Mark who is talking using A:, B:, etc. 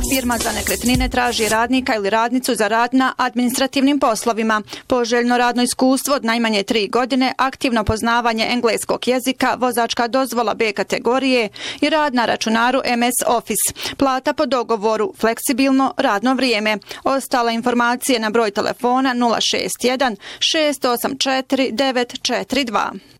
A: Firma za nekretnine traži radnika ili radnicu za rad na administrativnim poslovima. Poželjno radno iskustvo od najmanje 3 godine, aktivno poznavanje engleskog jezika, vozačka dozvola B kategorije i rad na računaru MS Office. Plata po dogovoru, fleksibilno radno vrijeme. Ostale informacije na broj telefona 061 684 942.